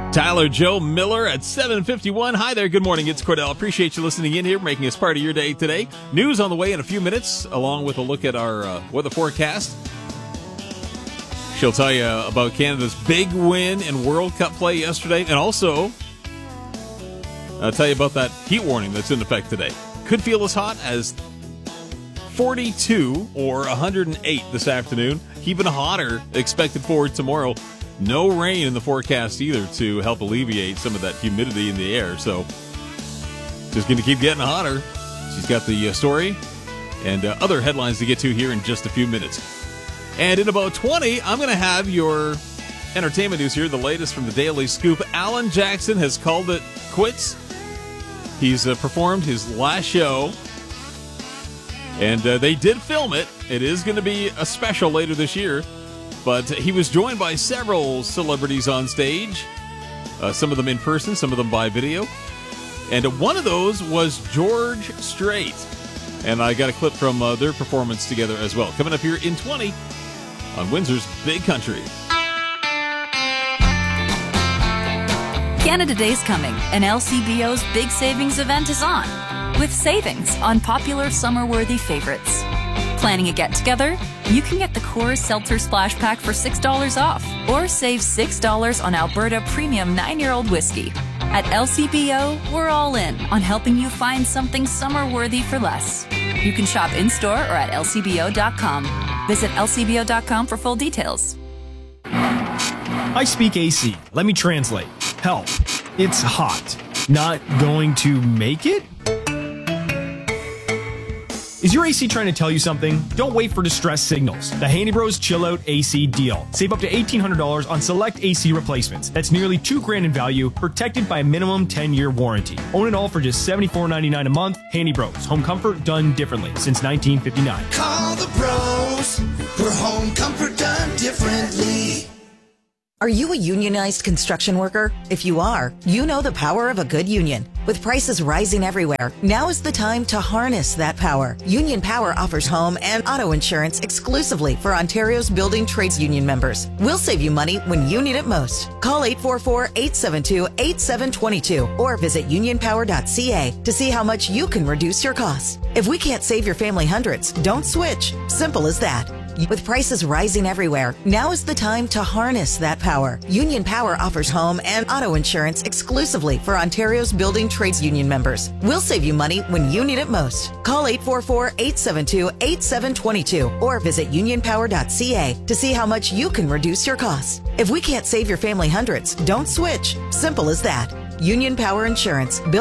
Tyler Joe Miller at 7:51. Hi there. Good morning. It's Cordell. Appreciate you listening in here, making us part of your day today. News on the way in a few minutes, along with a look at our weather forecast. She'll tell you about Canada's big win in World Cup play yesterday, and also I'll tell you about that heat warning that's in effect today. Could feel as hot as 42 or 108 this afternoon. Even hotter expected for tomorrow. No rain in the forecast either to help alleviate some of that humidity in the air. So just going to keep getting hotter. She's got the story and other headlines to get to here in just a few minutes. And in about 20, I'm going to have your entertainment news here, the latest from the Daily Scoop. Alan Jackson has called it quits. He's performed his last show, and they did film it. It is going to be a special later this year. But he was joined by several celebrities on stage, some of them in person, some of them by video. And one of those was George Strait. And I got a clip from their performance together as well. Coming up here in 20 on Windsor's Big Country. Canada Day's coming, and LCBO's big savings event is on, with savings on popular summer-worthy favorites. Planning a get-together? You can get the Coors Seltzer Splash Pack for $6 off, or save $6 on Alberta Premium 9-year-old whiskey. At LCBO, we're all in on helping you find something summer-worthy for less. You can shop in-store or at lcbo.com. Visit lcbo.com for full details. I speak AC. Let me translate. Help. It's hot. Not going to make it? Is your AC trying to tell you something? Don't wait for distress signals. The Haney Bros Chill Out AC deal. Save up to $1,800 on select AC replacements. That's nearly $2,000 in value, protected by a minimum 10-year warranty. Own it all for just $74.99 a month. Haney Bros. Home comfort done differently since 1959. Call the Bros for home comfort done differently. Are you a unionized construction worker? If you are, you know the power of a good union. With prices rising everywhere, now is the time to harness that power. Union Power offers home and auto insurance exclusively for Ontario's building trades union members. We'll save you money when you need it most. Call 844-872-8722 or visit unionpower.ca to see how much you can reduce your costs. If we can't save your family hundreds, don't switch. Simple as that. With prices rising everywhere, now is the time to harness that power. Union Power offers home and auto insurance exclusively for Ontario's building trades union members. We'll save you money when you need it most. Call 844-872-8722 or visit unionpower.ca to see how much you can reduce your costs. If we can't save your family hundreds, don't switch. Simple as that. Union Power Insurance.